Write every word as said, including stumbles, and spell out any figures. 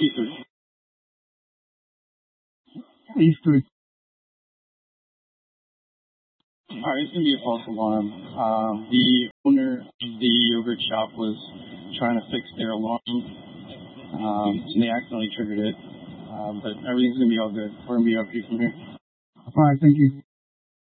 Eastwood. Eastwood. All right, it's going to be a false alarm. Um, the owner of the yogurt shop was trying to fix their alarm, um, and they accidentally triggered it. Um, but everything's going to be all good. We're going to be up here from here. All right, thank you.